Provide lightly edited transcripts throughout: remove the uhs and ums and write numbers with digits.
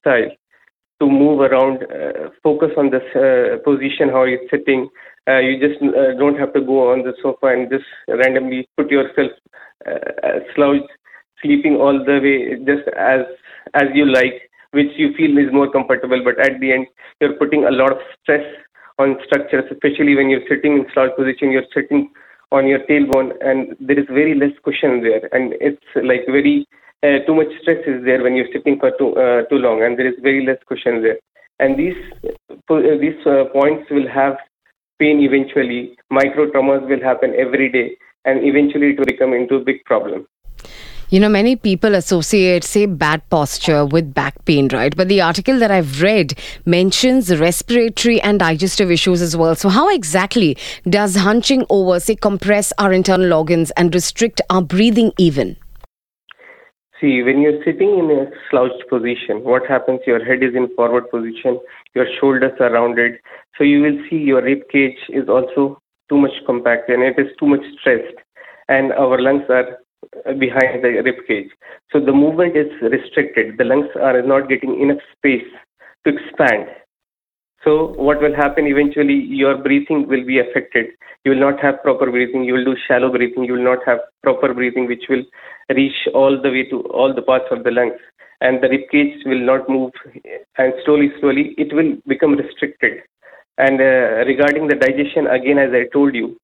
style to move around, focus on this position, how you're sitting. You just don't have to go on the sofa and just randomly put yourself slouched, sleeping all the way just as you like, which you feel is more comfortable. But at the end, you're putting a lot of stress on structures, especially when you're sitting in slouch position. You're sitting on your tailbone, and there is very less cushion there, and it's like very too much stress is there when you're sitting for too long, and there is very less cushion there. And these points will have pain eventually. Micro traumas will happen every day, and eventually it will become into a big problem. Many people associate, say, bad posture with back pain, right? But the article that I've read mentions respiratory and digestive issues as well. So how exactly does hunching over, say, compress our internal organs and restrict our breathing even? See, when you're sitting in a slouched position, what happens? Your head is in forward position, your shoulders are rounded, so you will see your rib cage is also too much compacted and it is too much stressed, and our lungs are behind the rib cage. So the movement is restricted. The lungs are not getting enough space to expand. So what will happen eventually? Your breathing will be affected. You will not have proper breathing. You will do shallow breathing. You will not have proper breathing, which will reach all the way to all the parts of the lungs. And the rib cage will not move. And slowly, it will become restricted. And regarding the digestion, again, as I told you,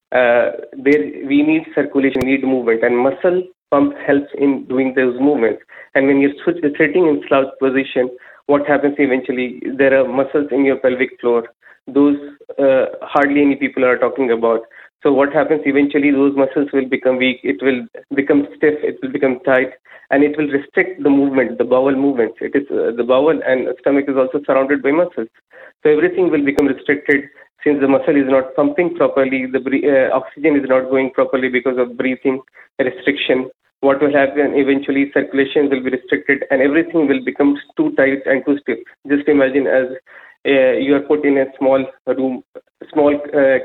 we need circulation, we need movement, and muscle pump helps in doing those movements. And when you're sitting in slouch position, what happens eventually? There are muscles in your pelvic floor. Those hardly any people are talking about. So what happens eventually? Those muscles will become weak. It will become stiff. It will become tight, and it will restrict the movement, the bowel movements. It is the bowel and stomach is also surrounded by muscles. So everything will become restricted. Since the muscle is not pumping properly, the oxygen is not going properly because of breathing restriction. What will happen eventually? Circulation will be restricted, and everything will become too tight and too stiff. Just imagine as you are put in a small room, small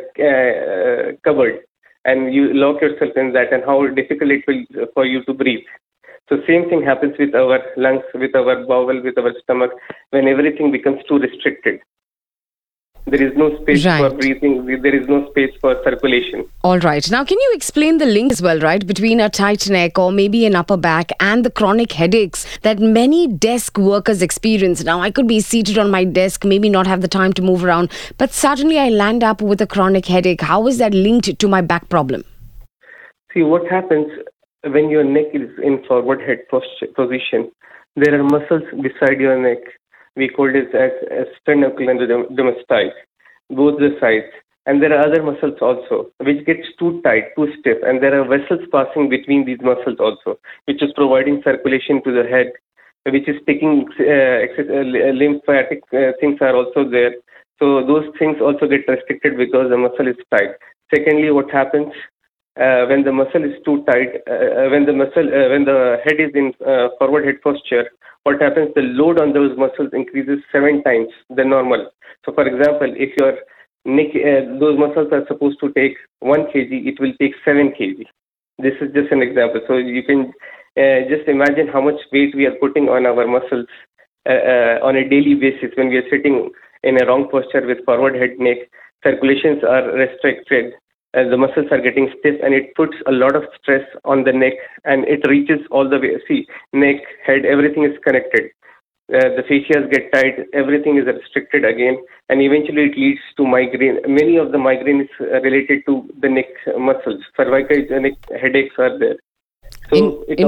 cupboard, and you lock yourself in that, and how difficult it will for you to breathe. So same thing happens with our lungs, with our bowel, with our stomach, when everything becomes too restricted. There is no space for breathing. There is no space for circulation. All right. Now, can you explain the link as well, right, between a tight neck or maybe an upper back and the chronic headaches that many desk workers experience? Now, I could be seated on my desk, maybe not have the time to move around, but suddenly I land up with a chronic headache. How is that linked to my back problem? See, what happens when your neck is in forward head position, there are muscles beside your neck. We call this as sternocleidomastoid, both the sides. And there are other muscles also, which gets too tight, too stiff. And there are vessels passing between these muscles also, which is providing circulation to the head, which is taking lymphatic things are also there. So those things also get restricted because the muscle is tight. Secondly, what happens when the muscle is too tight, when the head is in forward head posture, what happens? The load on those muscles increases 7 times the normal. So, for example, if your neck, those muscles are supposed to take 1 kg, it will take 7 kg. This is just an example. So you can just imagine how much weight we are putting on our muscles on a daily basis when we are sitting in a wrong posture with forward head neck. Circulations are restricted. The muscles are getting stiff, and it puts a lot of stress on the neck, and it reaches all the way. See, neck, head, everything is connected. The fascias get tight, everything is restricted again, and eventually it leads to migraine. Many of the migraine is related to the neck muscles. Cervical neck headaches are there. So it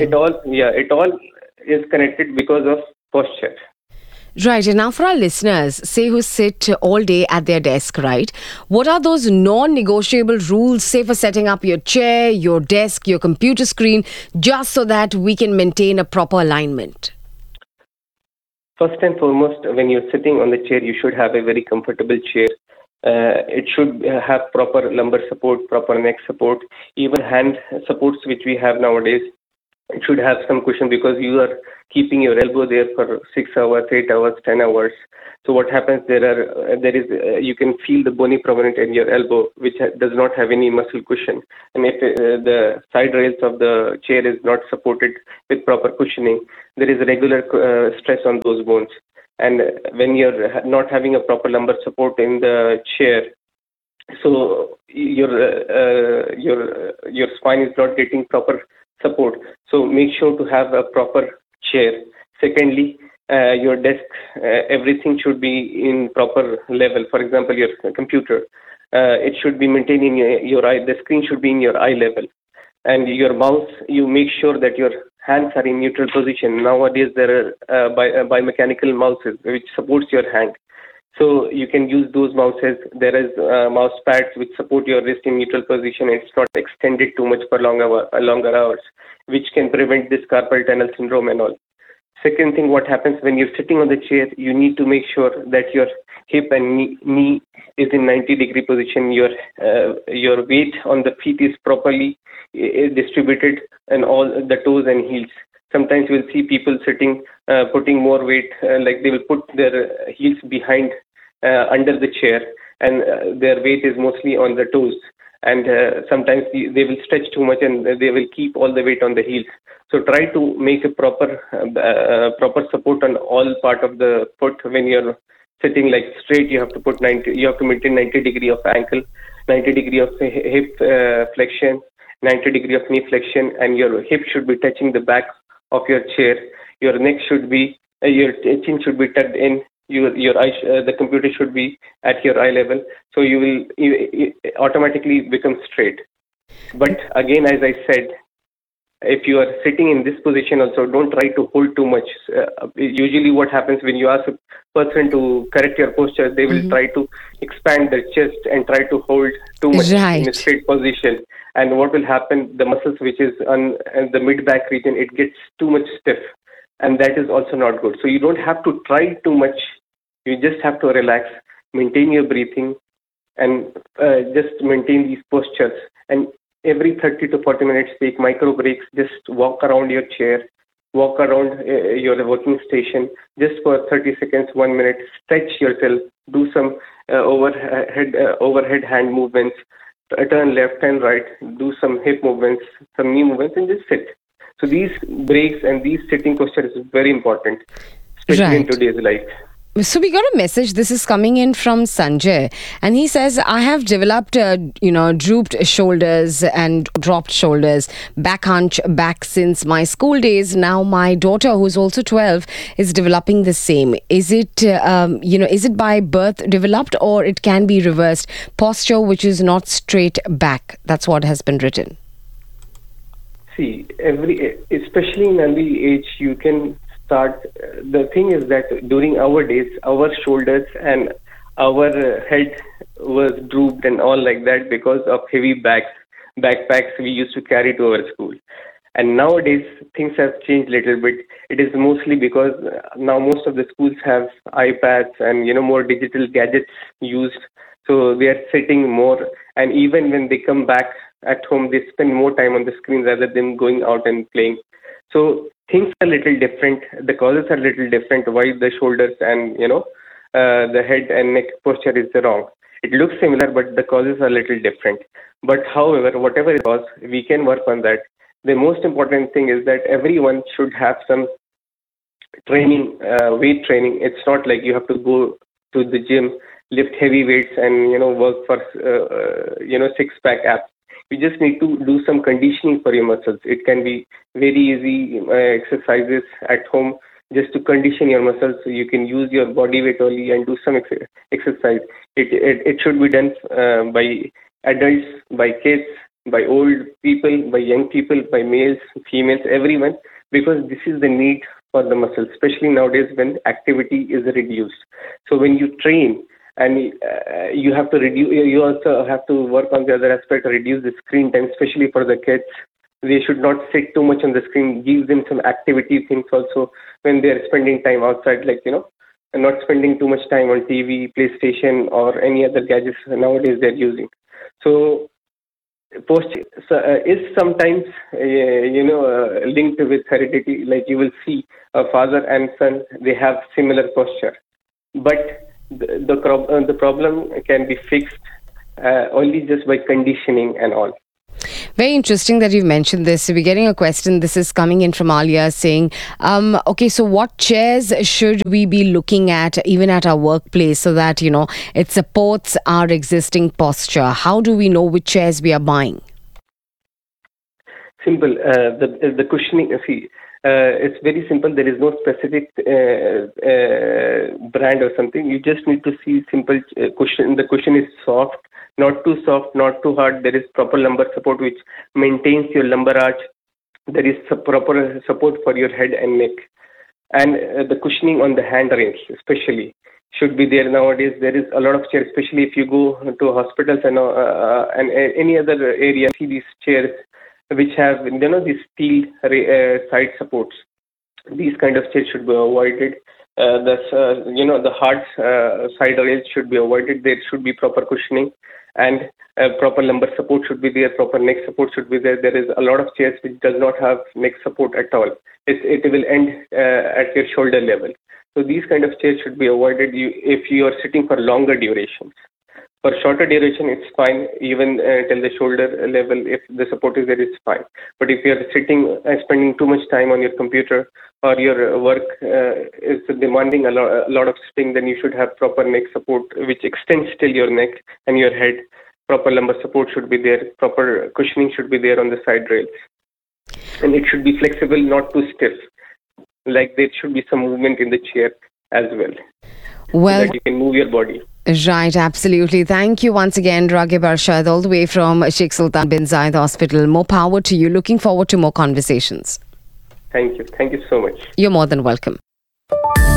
all is connected because of posture. Right. And now for our listeners, say who sit all day at their desk, right? What are those non-negotiable rules, say for setting up your chair, your desk, your computer screen, just so that we can maintain a proper alignment? First and foremost, when you're sitting on the chair, you should have a very comfortable chair. It should have proper lumbar support, proper neck support, even hand supports which we have nowadays. it should have some cushion because you are keeping your elbow there for 6 hours, 8 hours, 10 hours. So what happens? There is you can feel the bony prominent in your elbow, which does not have any muscle cushion. And if the side rails of the chair is not supported with proper cushioning, there is regular stress on those bones. And when you're not having a proper lumbar support in the chair, so your spine is not getting proper support. So make sure to have a proper chair. Secondly, your desk, everything should be in proper level. For example, your computer, it should be maintaining your eye. The screen should be in your eye level, and your mouse. You make sure that your hands are in neutral position. Nowadays, there are biomechanical mouses which supports your hand. So you can use those mouses. There is mouse pads which support your wrist in neutral position. It's not extended too much for longer hours, which can prevent this carpal tunnel syndrome and all. Second thing, what happens when you're sitting on the chair, you need to make sure that your hip and knee is in 90-degree position. Your weight on the feet is properly distributed, and all the toes and heels. Sometimes we'll see people sitting, putting more weight, like they will put their heels behind, under the chair, and their weight is mostly on the toes. And sometimes they will stretch too much, and they will keep all the weight on the heels. So try to make a proper support on all part of the foot. When you're sitting like straight, you have to put 90. You have to maintain 90 degree of ankle, 90 degree of hip flexion, 90 degree of knee flexion, and your hip should be touching the back of your chair. Your neck should be, your chin should be tucked in. Your eye, the computer should be at your eye level. So you will automatically become straight. But again, as I said, if you are sitting in this position also, don't try to hold too much. Usually what happens when you ask a person to correct your posture, they will try to expand their chest and try to hold too much in a straight position. And what will happen, the muscles which is on the mid-back region, it gets too much stiff. And that is also not good. So you don't have to try too much. You just have to relax, maintain your breathing, and just maintain these postures. And every 30 to 40 minutes, take micro breaks. Just walk around your chair, walk around your working station, just for 30 seconds, 1 minute. Stretch yourself, do some overhead hand movements, turn left and right, do some hip movements, some knee movements, and just sit. So these breaks and these sitting posture is very important, especially in today's life. So we got a message. This is coming in from Sanjay, and he says, I have developed, drooped shoulders and dropped shoulders, back hunch, back since my school days. Now my daughter, who's also 12, is developing the same. Is it, is it by birth developed, or it can be reversed? Posture which is not straight back. That's what has been written. See, especially in early age, you can start. The thing is that during our days, our shoulders and our head was drooped and all like that because of heavy backpacks we used to carry to our school. And nowadays, things have changed a little bit. It is mostly because now most of the schools have iPads and, more digital gadgets used. So they are sitting more. And even when they come back at home, they spend more time on the screen rather than going out and playing. So things are a little different. The causes are a little different. Why the shoulders and, the head and neck posture is wrong. It looks similar, but the causes are a little different. But however, whatever it was, we can work on that. The most important thing is that everyone should have some training, weight training. It's not like you have to go to the gym, lift heavy weights and, work for, six-pack abs. You just need to do some conditioning for your muscles. It can be very easy exercises at home just to condition your muscles. So you can use your body weight only and do some exercise. It should be done by adults, by kids, by old people, by young people, by males, females, everyone, because this is the need for the muscles, especially nowadays when activity is reduced. So when you train, and you have to reduce. You also have to work on the other aspect, reduce the screen time, especially for the kids. They should not sit too much on the screen. Give them some activity things also when they are spending time outside, and not spending too much time on TV, PlayStation, or any other gadgets nowadays they're using. So posture is sometimes linked with heredity. Like you will see a father and son, they have similar posture, but the problem can be fixed only just by conditioning and all. Very interesting that you've mentioned this. So we're getting a question. This is coming in from Alia saying, okay, so what chairs should we be looking at even at our workplace so that, it supports our existing posture? How do we know which chairs we are buying? Simple. The cushioning, it's very simple. There is no specific brand or something. You just need to see simple cushion. The cushion is soft, not too soft, not too hard. There is proper lumbar support which maintains your lumbar arch. There is proper support for your head and neck. And the cushioning on the handrails especially should be there nowadays. There is a lot of chairs, especially if you go to hospitals and any other area, see these chairs which have these steel side supports. These kind of chairs should be avoided. The hard side rails should be avoided. There should be proper cushioning, and proper lumbar support should be there. Proper neck support should be there. There is a lot of chairs which does not have neck support at all. It will end at your shoulder level. So these kind of chairs should be avoided if you are sitting for longer durations. For shorter duration, it's fine, even till the shoulder level. If the support is there, it's fine. But if you're sitting and spending too much time on your computer, or your work is demanding a lot of sitting, then you should have proper neck support, which extends till your neck and your head. Proper lumbar support should be there. Proper cushioning should be there on the side rails. And it should be flexible, not too stiff. Like there should be some movement in the chair as well. Well, so that you can move your body. Right, absolutely. Thank you once again, Raghib Arshad, all the way from Sheikh Sultan bin Zayed Hospital. More power to you. Looking forward to more conversations. Thank you. Thank you so much. You're more than welcome.